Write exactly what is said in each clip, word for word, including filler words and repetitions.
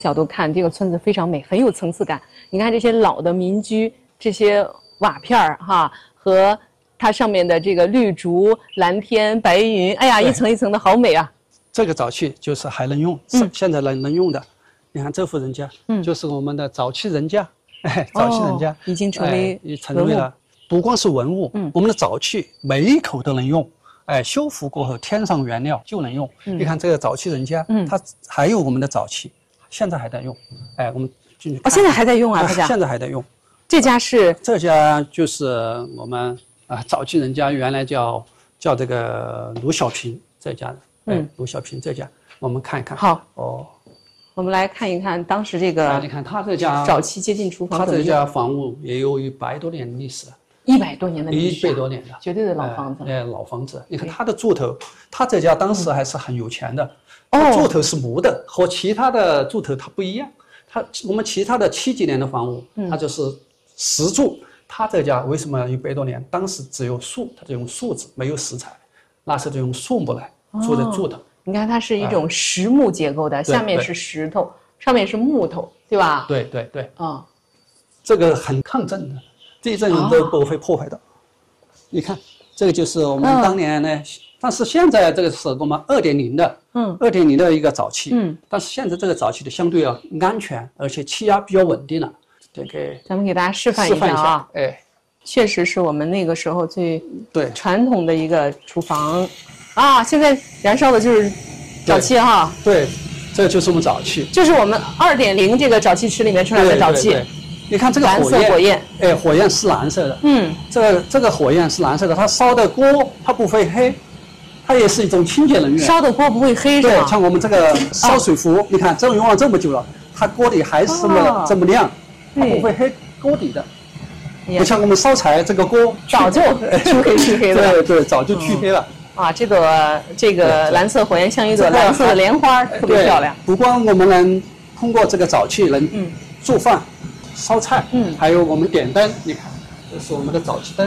角度看，这个村子非常美，很有层次感。你看这些老的民居，这些瓦片儿哈，和它上面的这个绿竹、蓝天、白云，哎呀，一层一层的好美啊！ 这个早期就是还能用， 嗯、 现在能能用的。你看这户人家，嗯，就是我们的早期人家，哎，早期人家、 哦、已经成为哎、成为了，不光是文物，嗯，我们的早期每一口都能用。哎，修复过后添上原料就能用。嗯、你看这个早期人家，嗯，它还有我们的早期。现在还在用，哎，我们进去。 哦，现在还在用啊，他家。 现在还在用。 这家是？ 这家就是我们啊，早期人家原来叫叫这个卢小平这家的，嗯，卢小平这家，我们看一看。 好。 哦， 我们来看一看当时这个。 啊，你看他这家早期接近厨房。 他这家房屋也有一百多年的历史了。 一百多年的历史。 一百多年的。 绝对的老房子。 哎，老房子。你看他的柱头，他这家当时还是很有钱的。哦，柱头是木的，和其他的柱头它不一样。它我们其他的七几年的房屋，它就是石柱。它这家为什么一百多年？当时只有树，它就用树脂，没有石材，那时候就用树木来做的柱头。哦、 你看，它是一种实木结构的，呃、下面是石头，上面是木头，对吧？ 对对对。啊、 哦， 这个很抗震的，地震都不会破坏的。哦、你看，这个就是我们当年呢。嗯，但是现在这个是我们二点零的，嗯，二点零的一个早期，嗯，但是现在这个早期的相对要安全，而且气压比较稳定了。这个咱们给大家示范一下啊， 哎， 确实是我们那个时候最对传统的一个厨房啊。现在燃烧的就是早期哈， 对，这就是我们早期， 就是我们二点零这个早期池里面出来的早期。 对对对，你看这个蓝色火焰， 哎，火焰是蓝色的， 嗯， 这个这个火焰是蓝色的，它烧的锅它不会黑。它也是一种清洁能源， 烧的锅不会黑是吧？ 对，像我们这个烧水壶，哦、你看这用了这么久了，它锅底还是这么、哦、这么亮，它不会黑锅底的，不像我们烧柴这个锅早就去黑去黑了， 对对，早就去黑了。 嗯、啊，这个这个蓝色火焰像一朵蓝色的莲花，特别漂亮。 不光我们能通过这个早期能做饭、嗯、烧菜，嗯，还有我们点灯，你看，这是我们的早期灯。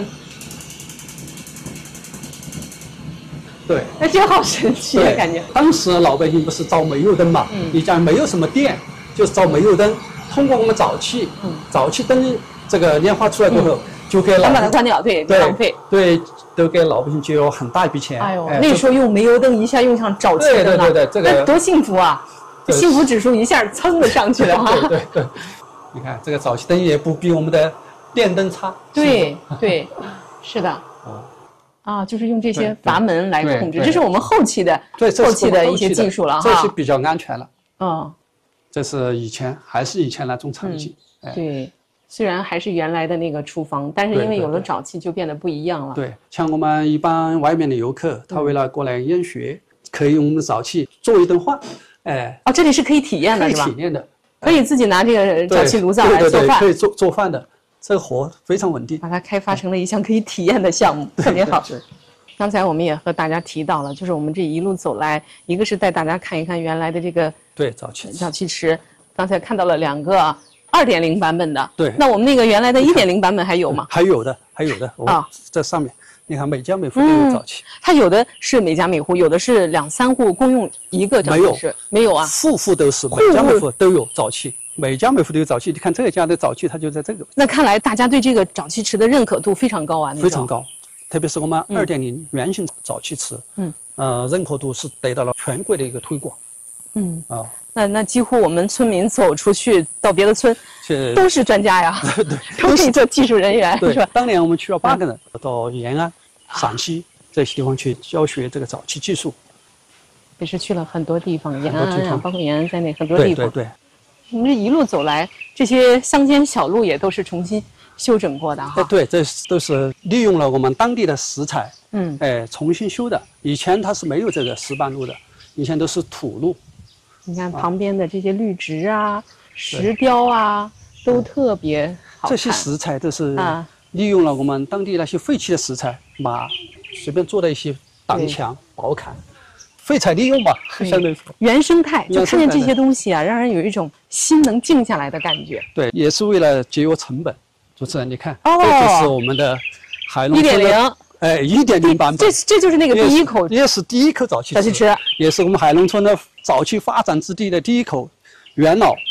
对， 哎，这好神奇啊，感觉。 当时老百姓不是照煤油灯嘛，嗯，你讲没有什么电，就是照煤油灯。通过我们早期，嗯，早期灯这个烟花出来过后，嗯、就给老把它关掉，对， 对， 浪费， 对，都给老百姓节约很大一笔钱。 哎呦，哎那时候用煤油灯一下用上早期灯了， 对对对对，这个多幸福啊！幸福指数一下蹭的上去了哈。 对对对，你看这个早期灯也不比我们的电灯差。 对对，是的。啊，就是用这些阀门来控制，这是我们后期的后期的一些技术了哈。 这是比较安全了。 嗯， 这是以前还是以前那种场景。 嗯、对，虽然还是原来的那个厨房，但是因为有了早期就变得不一样了。 对，像我们一般外面的游客，他为了过来研学，可以用我们的早期做一顿饭。哎， 哦，这里是可以体验的是吧？ 可以体验的， 可以自己拿这个早期炉灶来做饭， 可以做做饭的。这个活非常稳定， 把它开发成了一项可以体验的项目，特别好。刚才我们也和大家提到了，就是我们这一路走来，一个是带大家看一看原来的这个对早期早期池，刚才看到了两个二点零版本的， 对。 那我们那个原来的一点零版本还有吗？ 还有的，还有的啊，哦、这上面你看每家每户都有早期、嗯， 它有的是每家每户，有的是两三户共用一个早期池，没有啊， 户户都是，每家每户都有早期。每家每户都有早期，你看这个家的早期，它就在这个。 那看来大家对这个早期池的认可度非常高啊， 非常高，特别是我们二点零圆形早期池，嗯，呃，认可度是得到了全国的一个推广， 嗯啊、哦，那那几乎我们村民走出去到别的村，都是专家呀， 对对， 都可以做技术人员， 对是吧？ 当年我们去了八个人，啊、到延安、陕西这些地方去教学这个早期技术， 也是去了很多地方，延安啊，包括延安在内很多地方， 对对对。 我们这一路走来，这些乡间小路也都是重新修整过的哈。 哎，对，这都是利用了我们当地的石材，嗯，哎，重新修的。以前它是没有这个石板路的，以前都是土路。 你看旁边的这些绿植啊、石雕啊，都特别好看。 这些石材都是利用了我们当地那些废弃的石材，把随便做的一些挡墙、薄坎。废材利用吧，相对原生态，就看见这些东西啊，让人有一种心能静下来的感觉。 对，也是为了节约成本。主持人，你看，哦、这就是我们的海龙村的一点零，哎，一点零版本。 这这就是那个第一口， 也是第一口早期早期池， 也是我们海龙村的早期发展之地的第一口元老